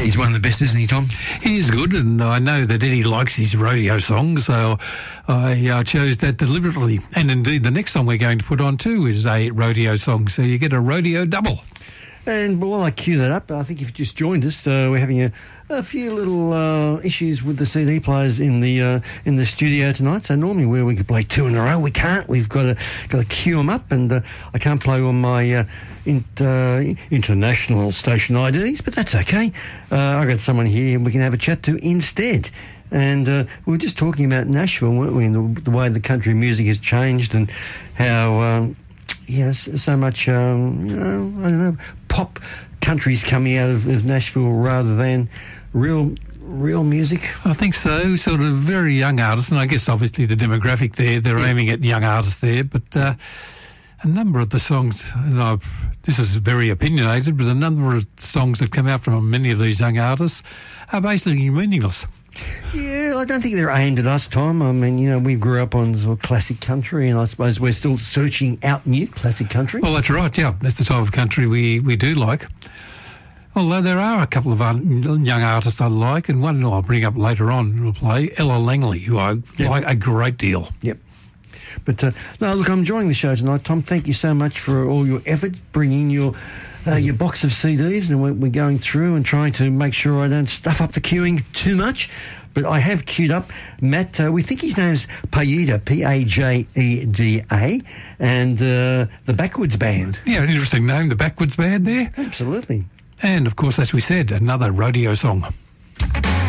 He's one of the best, isn't he, Tom? He is good, and I know that Eddie likes his rodeo songs, so I chose that deliberately. And indeed, the next song we're going to put on too is a rodeo song, so you get a rodeo double. And while I cue that up, I think if you just joined us, we're having a few little issues with the CD players in the studio tonight. So normally where we could play two in a row, we can't. We've got to queue them up, and I can't play on my international station IDs, but that's okay. I got someone here we can have a chat to instead. And we were just talking about Nashville, weren't we, and the way the country music has changed, and how so much, I don't know, pop country's coming out of Nashville rather than real music. I think so, sort of very young artists, and I guess obviously the demographic there, they're aiming at young artists there, but a number of the songs, and this is very opinionated, but a number of songs that come out from many of these young artists are basically meaningless. Yeah, I don't think they're aimed at us, Tom. I mean, we grew up on sort of classic country, and I suppose we're still searching out new classic country. Well, that's right, yeah. That's the type of country we do like. Although there are a couple of young artists I like, and one I'll bring up later on, we'll play, Ella Langley, who I like a great deal. Yep. But, no, look, I'm enjoying the show tonight, Tom. Thank you so much for all your effort bringing your box of CDs, and we're going through and trying to make sure I don't stuff up the queuing too much. But I have queued up Matt, we think his name's Pajeda, P-A-J-E-D-A, and the Backwoods Band. Yeah, an interesting name, the Backwoods Band there. Absolutely. And, of course, as we said, another rodeo song.